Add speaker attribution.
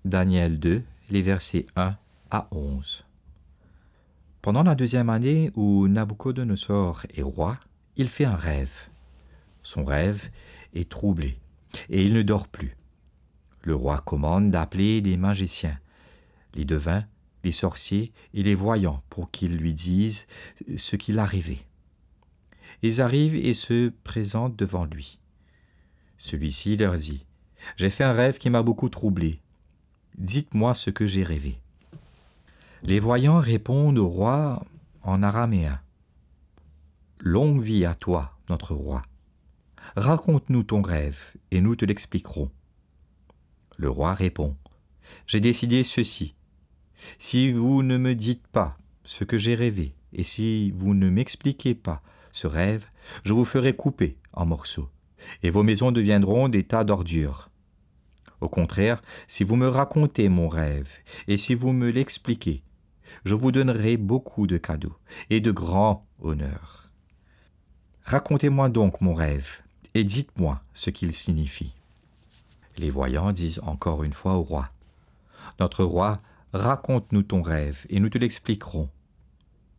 Speaker 1: Daniel 2, les versets 1 à 11. Pendant la 2e année où Nabuchodonosor est roi, il fait un rêve. Son rêve est troublé et il ne dort plus. Le roi commande d'appeler des magiciens, les devins, les sorciers et les voyants pour qu'ils lui disent ce qu'il a rêvé. Ils arrivent et se présentent devant lui. Celui-ci leur dit : « J'ai fait un rêve qui m'a beaucoup troublé. Dites-moi ce que j'ai rêvé. » Les voyants répondent au roi en araméen : « Longue vie à toi, notre roi. Raconte-nous ton rêve et nous te l'expliquerons. » Le roi répond : « J'ai décidé ceci. Si vous ne me dites pas ce que j'ai rêvé et si vous ne m'expliquez pas ce rêve, je vous ferai couper en morceaux et vos maisons deviendront des tas d'ordures. Au contraire, si vous me racontez mon rêve et si vous me l'expliquez, je vous donnerai beaucoup de cadeaux et de grands honneurs. Racontez-moi donc mon rêve et dites-moi ce qu'il signifie. » Les voyants disent encore une fois au roi : « Notre roi, raconte-nous ton rêve et nous te l'expliquerons.